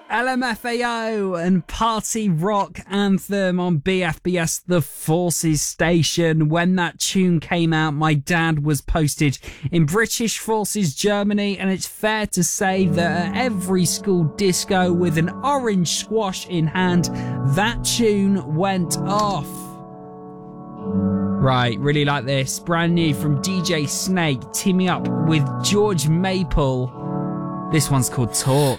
LMFAO and Party Rock Anthem on BFBS The Forces station. When that tune came out, my dad was posted in British Forces Germany, and it's fair to say that at every school disco with an orange squash in hand, that tune went off. Right, really like this. Brand new from DJ Snake, teaming up with George Maple. This one's called Talk.